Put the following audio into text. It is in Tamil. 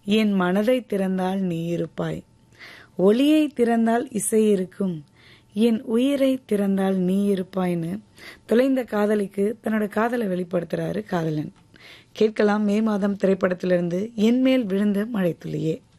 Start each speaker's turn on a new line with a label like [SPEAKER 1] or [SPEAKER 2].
[SPEAKER 1] என் மனதை திறந்தால் நீ இருப்பாய். ஒளியை திறந்தால் இசை இருக்கும், என் உயிரை திறந்தால் நீ இருப்பாய்னு தொலைந்த காதலிக்கு தன்னோட காதலை வெளிப்படுத்துறாரு காதலன். கேட்கலாம் மே மாதம் திரைப்படத்திலிருந்து என் மேல் விழுந்த மழைத்துளியே.